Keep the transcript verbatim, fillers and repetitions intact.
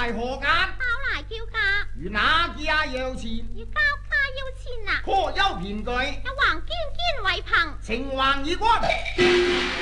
來何眼？ 包來叫價， 如哪家有錢？ 要交家要錢啊！ 頗有憑據， 有黃堅堅為憑。 情橫意關。